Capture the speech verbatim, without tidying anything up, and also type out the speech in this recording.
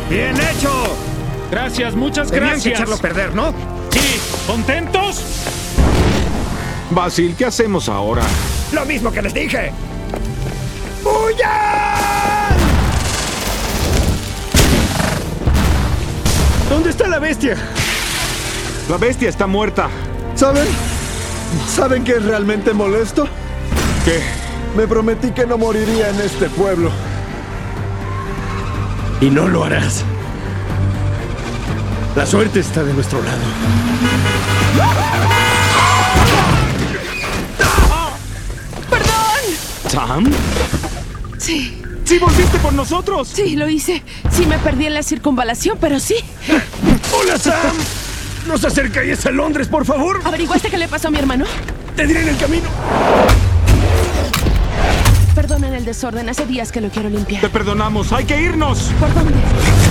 ¡Bien hecho! Gracias, muchas Tenían gracias. que echarlo a perder, ¿no? Sí, ¿contentos? Basil, ¿qué hacemos ahora? ¡Lo mismo que les dije! ¡Huyan! ¿Dónde está la bestia? La bestia está muerta. ¿Saben? ¿Saben qué es realmente molesto? ¿Qué? Me prometí que no moriría en este pueblo. Y no lo harás. La suerte está de nuestro lado. ¡Perdón! ¿Sam? Sí, ¡Sí volviste por nosotros! sí, lo hice. Sí me perdí en la circunvalación, pero sí. ¡Hola, Sam! ¿No se acercarías a Londres, por favor? ¿Averiguaste qué le pasó a mi hermano? Te diré en el camino. Perdonen el desorden, hace días que lo quiero limpiar. Te perdonamos, hay que irnos. ¿Por dónde?